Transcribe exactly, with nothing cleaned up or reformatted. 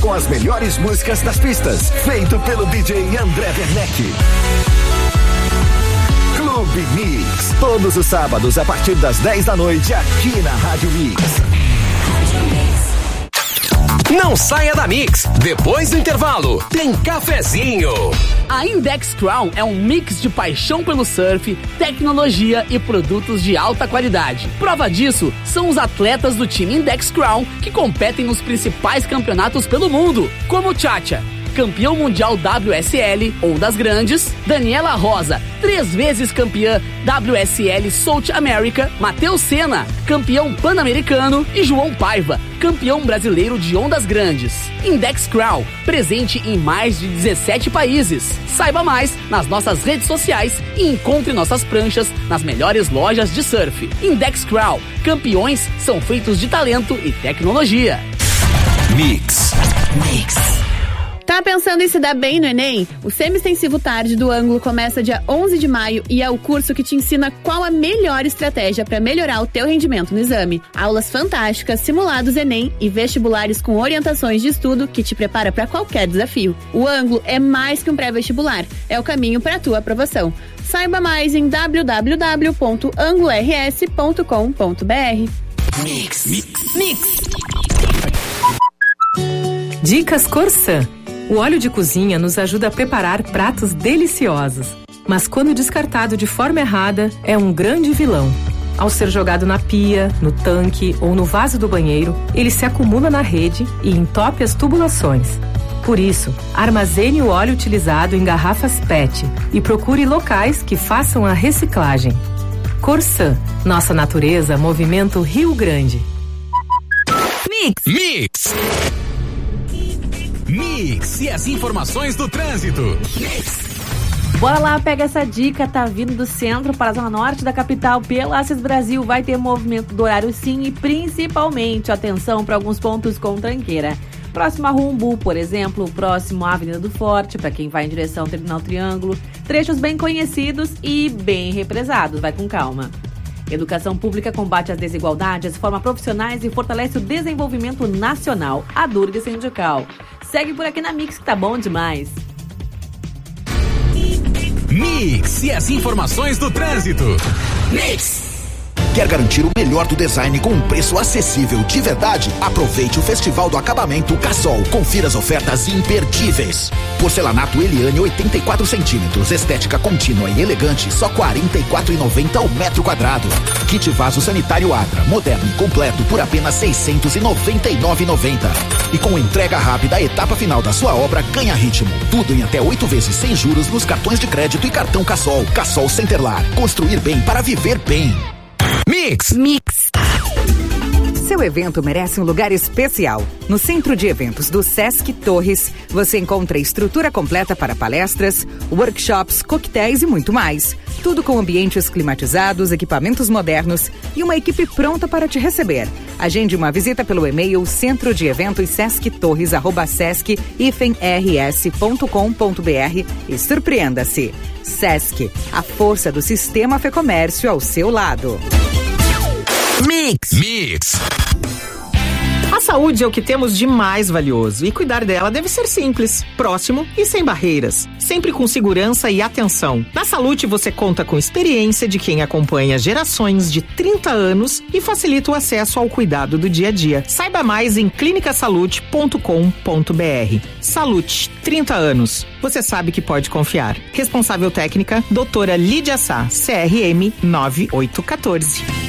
com as melhores músicas das pistas, feito pelo D J André Werneck. Clube Mix, todos os sábados a partir das dez da noite aqui na Rádio Mix. Não saia da Mix, depois do intervalo, tem cafezinho. A Index Crown é um mix de paixão pelo surf, tecnologia e produtos de alta qualidade. Prova disso são os atletas do time Index Crown que competem nos principais campeonatos pelo mundo, como Tchatcha, campeão mundial W S L, Ondas Grandes, Daniela Rosa, três vezes campeã W S L South America, Matheus Senna, campeão pan-americano e João Paiva, campeão brasileiro de Ondas Grandes. Index Crown, presente em mais de dezessete países. Saiba mais nas nossas redes sociais e encontre nossas pranchas nas melhores lojas de surf. Index Crown, campeões são feitos de talento e tecnologia. Mix. Mix. Tá pensando em se dar bem no Enem? O Semi-Extensivo Tarde do Ângulo começa dia onze de maio e é o curso que te ensina qual a melhor estratégia para melhorar o teu rendimento no exame. Aulas fantásticas, simulados Enem e vestibulares com orientações de estudo que te prepara para qualquer desafio. O Ângulo é mais que um pré-vestibular, é o caminho para a tua aprovação. Saiba mais em w w w ponto angulo r s ponto com ponto b r. Mix. Mix. Mix. Dicas Corsã. O óleo de cozinha nos ajuda a preparar pratos deliciosos, mas quando descartado de forma errada, é um grande vilão. Ao ser jogado na pia, no tanque ou no vaso do banheiro, ele se acumula na rede e entope as tubulações. Por isso, armazene o óleo utilizado em garrafas P E T e procure locais que façam a reciclagem. Corsã, nossa natureza, movimento Rio Grande. Mix. Mix. Mix e as informações do trânsito. Mix. Bora lá, pega essa dica, tá vindo do centro para a zona norte da capital pela Assis Brasil, vai ter movimento do horário sim e principalmente atenção para alguns pontos com tranqueira. Próximo a Rumbu, por exemplo, próximo à Avenida do Forte, para quem vai em direção ao Terminal Triângulo, trechos bem conhecidos e bem represados, vai com calma. Educação pública combate as desigualdades, forma profissionais e fortalece o desenvolvimento nacional. A Durga Sindical. Segue por aqui na Mix que tá bom demais. Mix e as informações do trânsito. Mix. Quer garantir o melhor do design com um preço acessível de verdade? Aproveite o Festival do Acabamento Cassol. Confira as ofertas imperdíveis. Porcelanato Eliane oitenta e quatro centímetros, estética contínua e elegante, só quarenta e quatro reais e noventa centavos ao metro quadrado. Kit vaso sanitário Adra, moderno e completo por apenas seiscentos e noventa e nove reais e noventa centavos. E com entrega rápida, a etapa final da sua obra ganha ritmo. Tudo em até oito vezes sem juros nos cartões de crédito e cartão Cassol. Cassol Centerlar. Construir bem para viver bem. Mix. Mix. Seu evento merece um lugar especial. No Centro de Eventos do Sesc Torres, você encontra estrutura completa para palestras, workshops, coquetéis e muito mais. Tudo com ambientes climatizados, equipamentos modernos e uma equipe pronta para te receber. Agende uma visita pelo e-mail centro de eventos sesc torres arroba sesc r s ponto com ponto b r e surpreenda-se. Sesc, a força do sistema Fecomércio ao seu lado. Mix. Mix. A saúde é o que temos de mais valioso e cuidar dela deve ser simples, próximo e sem barreiras, sempre com segurança e atenção. Na Salute você conta com experiência de quem acompanha gerações de trinta anos e facilita o acesso ao cuidado do dia a dia. Saiba mais em clinica salute ponto com ponto b r. Salute, trinta anos. Você sabe que pode confiar. Responsável técnica, doutora Lídia Sá, C R M nove oito um quatro.